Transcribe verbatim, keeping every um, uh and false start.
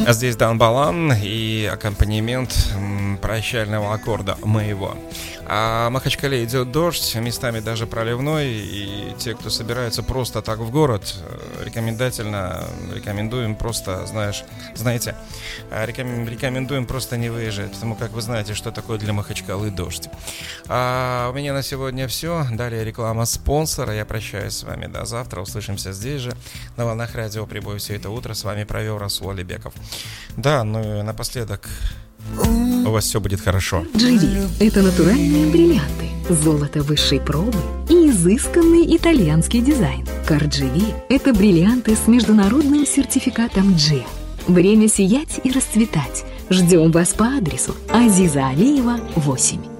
А здесь Дан Балан и аккомпанемент м, прощального аккорда моего. А в Махачкале идет дождь, местами даже проливной. И те, кто собирается просто так в город, рекомендательно, рекомендуем просто, знаешь, знаете, реком, рекомендуем просто не выезжать, потому как вы знаете, что такое для Махачкалы дождь. А у меня на сегодня все. Далее реклама спонсора. Я прощаюсь с вами до завтра. Услышимся здесь же, на волнах радио «Прибой» все это утро. С вами провел Расул Алибеков. Да, ну и напоследок, у вас все будет хорошо. джи ви – это натуральные бриллианты, золото высшей пробы и изысканный итальянский дизайн. Карджи-Ви – это бриллианты с международным сертификатом джи. Время сиять и расцветать. Ждем вас по адресу Азиза Алиева, восемь.